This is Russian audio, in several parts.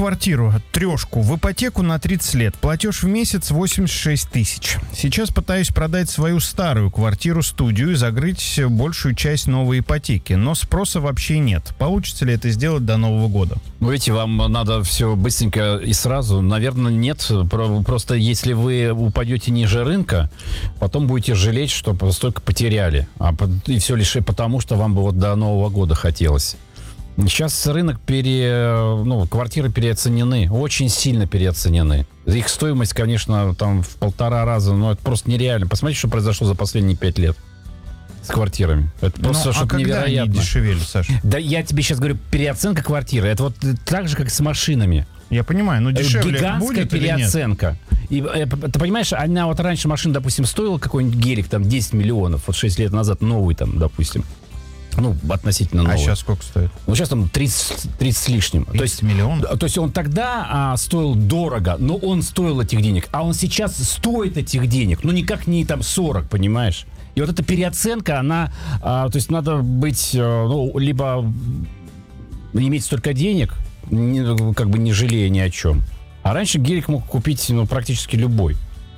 квартиру, трешку, в ипотеку на 30 лет. Платеж в месяц 86 тысяч. Сейчас пытаюсь продать свою старую квартиру-студию и закрыть большую часть новой ипотеки. Но спроса вообще нет. Получится ли это сделать до Нового года? Ну, видите, вам надо все быстренько и сразу. Наверное, нет. Просто если вы упадете ниже рынка, потом будете жалеть, что столько потеряли. И все лишь потому, что вам бы вот до Нового года хотелось. Сейчас рынок квартиры переоценены, очень сильно переоценены. Их стоимость, конечно, там в 1,5 раза, но это просто нереально. Посмотрите, что произошло за последние 5 лет с квартирами. Это просто что-то невероятно. Они дешевели, Саша? Да я тебе сейчас говорю, переоценка квартиры. Это вот так же, как с машинами. Я понимаю, но дешевле гигантская будет переоценка. И ты понимаешь, она вот раньше машина, допустим, стоила какой-нибудь гелик, там, 10 миллионов, вот 6 лет назад, новый там, допустим. Ну, относительно новый. А сейчас сколько стоит? Ну, сейчас там 30 с лишним. 30 миллионов? То есть он тогда стоил дорого, но он стоил этих денег. А он сейчас стоит этих денег. Ну, никак не там 40, понимаешь? И вот эта переоценка, она... то есть надо быть, либо иметь столько денег, как бы не жалея ни о чем. А раньше гелик мог купить, практически любой.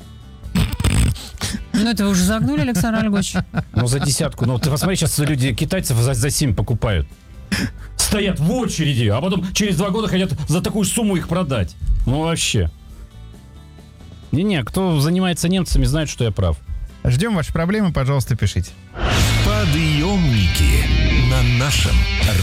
Ну, это вы уже загнули, Александр Ольгович? Ну, за 10. Ну, ты посмотри, сейчас люди китайцев за 7 покупают. Стоят в очереди, а потом через 2 года хотят за такую сумму их продать. Ну, вообще. Не-не, кто занимается немцами, знает, что я прав. Ждем ваши проблемы, пожалуйста, пишите. Подъемники на нашем